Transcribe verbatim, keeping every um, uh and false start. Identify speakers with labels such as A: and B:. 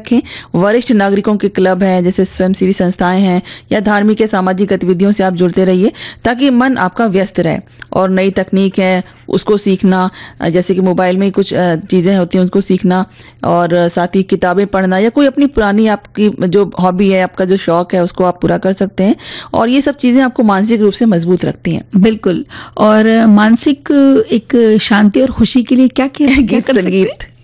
A: रखें। वरिष्ठ नागरिकों के क्लब हैं, जैसे स्वयंसेवी संस्थाएं हैं, या धार्मिक या सामाजिक गतिविधियों से आप जुड़ते रहिए ताकि मन आपका व्यस्त रहे। और नई तकनीक है उसको सीखना, जैसे कि मोबाइल में कुछ चीज़ें होती हैं उसको सीखना, और साथ ही किताबें पढ़ना या कोई अपनी पुरानी आपकी जो हॉबी है, आपका जो शौक है, उसको आप पूरा कर सकते हैं। और ये सब चीज़ें आपको मानसिक रूप से मजबूत रखती हैं।
B: बिल्कुल। और मानसिक एक शांति और खुशी के लिए क्या किया क्या
A: गीत
B: कर सकते हैं?
A: संगीत